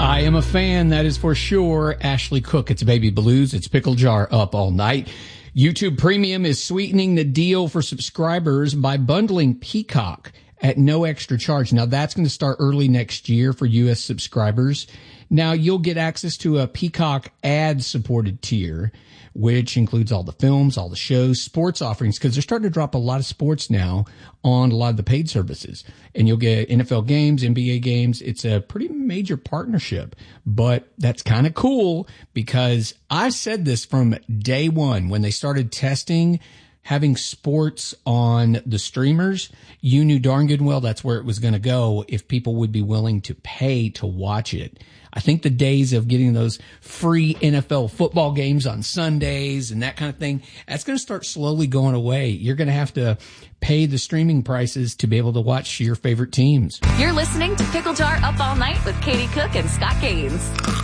I am a fan, that is for sure. Ashley Cook, it's Baby Blues. It's Pickle Jar up all night. YouTube Premium is sweetening the deal for subscribers by bundling Peacock at no extra charge. Now, that's going to start early next year for U.S. subscribers. Now, you'll get access to a Peacock ad-supported tier, which includes all the films, all the shows, sports offerings, because they're starting to drop a lot of sports now on a lot of the paid services. And you'll get NFL games, NBA games. It's a pretty major partnership, but that's kind of cool because I said this from day one when they started testing having sports on the streamers. You knew darn good and well that's where it was going to go if people would be willing to pay to watch it. I think the days of getting those free NFL football games on Sundays and that kind of thing, that's going to start slowly going away. You're going to have to pay the streaming prices to be able to watch your favorite teams. You're listening to Pickle Jar Up All Night with Katie Cook and Scott Gaines.